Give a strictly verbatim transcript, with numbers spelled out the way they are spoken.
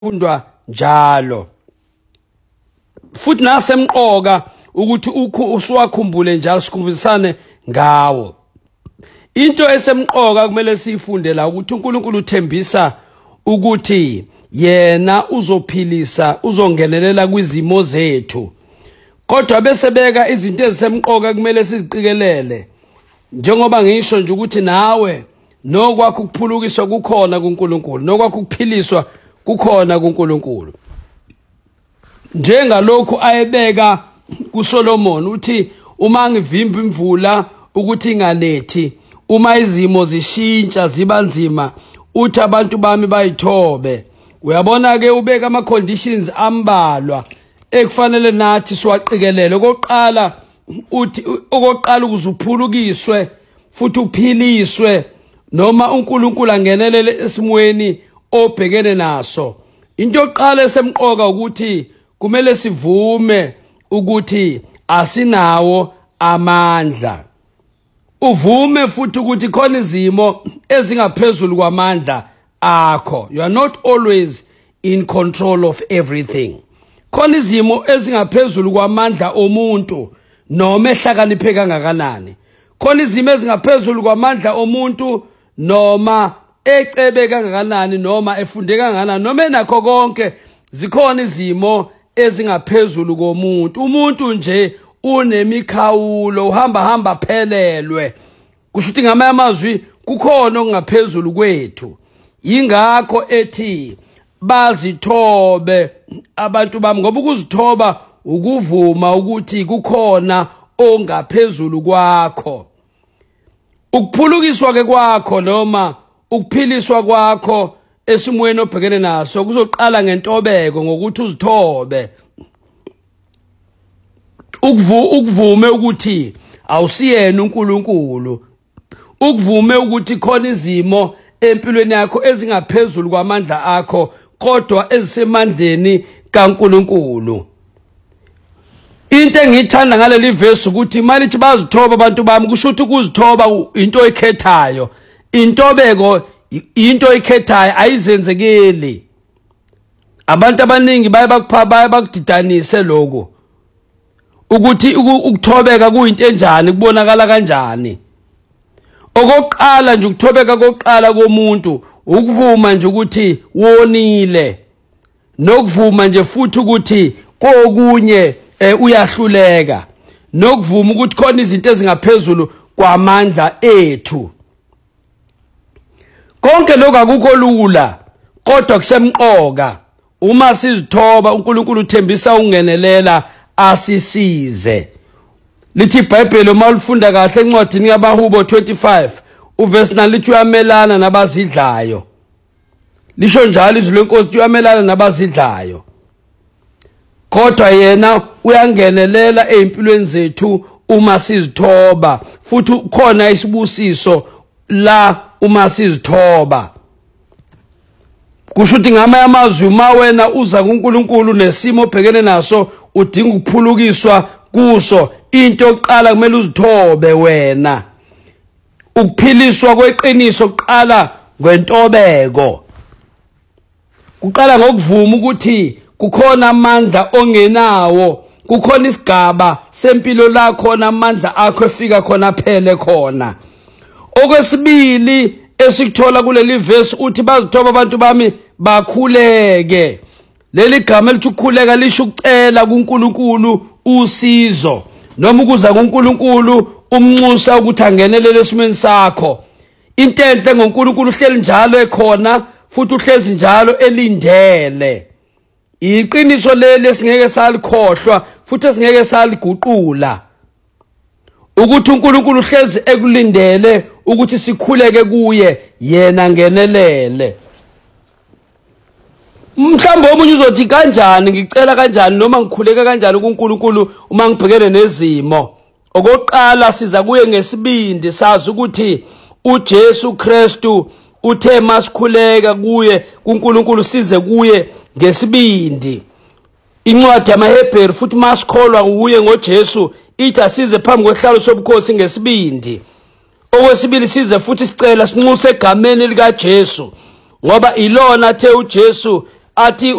fundwa njalo futhi nasemqoka ukuthi ukho usuwakhumbule njalo sikhumbusane ngawo. Into esemqoka kumele sifunde la ukuthi uNkulunkulu uthembisa ukuthi yena uzophilisa uzongenelela kwizimo zethu. Kodwa bese beka izinto ezisemqoka kumele siziqikelele. Njengoba ngisho nje ukuthi nawe nokwakho ukuphulukiswa kukhona kuNkulunkulu, nokwakho ukuphiliswa kukhona kuNkulunkulu. Njengalokhu ayebeka kuSolomon uthi uma ngivimba imvula ukuthi ingalethi, uma izimo zishintsha ziba nzima uthi abantu bami bayithobe. Uyabona ke ubeka ama conditions ambalwa ekufanele nathi siwaqikelele. Okoqala uthi okoqala ukuzuphulukiswe futhi uphiliswe noma uNkulunkulu angenelele esimweni obhekene naso. Into yokuqala esemqoka ukuthi kumele sivume ukuthi asinawo amandla. Uvume futhi ukuthi khona izimo ezingaphezulu kwamandla akho. You are not always in control of everything. Khona izimo ezingaphezulu kwamandla omuntu noma ehlakaniphe kangakanani. Khona izimo ezingaphezulu kwamandla omuntu noma ecebe kangakanani noma efunde kangakanani noma enakho konke. Zikhona izimo ezingaphezulu komuntu. Umuntu nje unemikhawulo, uhamba hamba phelelwe. Kusho ukuthi ngamanye amazwi kukhona okungaphezulu kwethu. Yingakho ethi bazithobe abantu bami, ngoba ukuzithoba ukuvuma ukuthi kukhona ongaphezulu kwakho. Ukuphulukiswa ke kwakho noma ukuphiliswa kwakho esimweni obhekene naso kuzoqala ngentobeko ngokuthi uzithobe. Ukuvu ukuvume ukuthi awusiyena uNkulunkulu. Ukuvume ukuthi khona izimo empilweni yakho ezingaphezulu kwamandla akho kodwa ezisemandleni kaNkulunkulu. Into engithanda ngaleli verse ukuthi malithi bazithoba abantu bami, kusho ukuthi ukuzithoba into ekhethayo. Intobeko into ekhethayo ayizenzekeli. Abantu abaningi baye bakupha baye bakudidanise lokho. Ukuthi ukuthobeka kuyinto enjani, kubonakala kanjani. Okokuqala nje ukuthobeka kokuqala komuntu ukuvuma nje ukuthi wonile. Nokuvuma nje futhi ukuthi kokunye eh, uyahluleka. Nokuvuma ukuthi khona izinto ezingaphezulu kwamandla ethu. Konke lokho akukho lula kodwa kusemqoka. Uma sizithoba uNkulunkulu uthembisa ungenelela asisize. Lithi iBhayibheli uma ulifunda kahle encwadini yabaHubo twenty-five uverse nine lithi uyamelana nabazidlayo. Lisho njalo izwi leNkosi lithi uyamelana nabazidlayo. Kodwa yena uyangenelela empilweni zethu uma sizithoba. Futhi khona isibusiso la uma sizithoba. Kusho ukuthi ngamanye amazwi uma wena uza kuNkulunkulu nesimo obhekene naso udinga ukuphulukiswa kuso, into yokuqala kumele uzithobe wena. Ukuphiliswa kweqiniso kuqala ngentobeko. Kuqala ngokuvuma ukuthi kukhona amandla ongenawo, kukhona isigaba sempilo la khona amandla akho efika khona phele khona. Okwesibili esikuthola kuleli verse uthi bazithoba abantu bami bakhuleke. Leli gama lithi ukukhuleka lisho ukucela kuNkulunkulu usizo noma ukuza kuNkulunkulu umnxusa ukuthi angenelele esimeni sakho. Into enhle ngoNkulunkulu uhleli njalo ekhona futhi uhlezi njalo elindele. Iqiniso leli esingeke salikhohlwa futhi esingeke saliguqula. Ukuthi uNkulunkulu uhlezi ekulindele ukuthi sikhuleke kuye yena ngenelele. Mhlawumbe omunye uzothi kanjani ngicela kanjani noma ngikhuleka kanjani kuNkulunkulu uma ngibhekene nezimo. Okokuqala siza kuye ngesibindi sazi ukuthi uJesu Kristu uthe masikhuleka kuye kuNkulunkulu size kuye ngesibindi. Incwadi yamaHebheru futhi masikholwa kuye ngoJesu ithi asize phambi kwehlalo sobukhosi ngesibindi. Okwesibili size futhi sicela sinxuse egameni likaJesu ngoba ilona the uJesu athi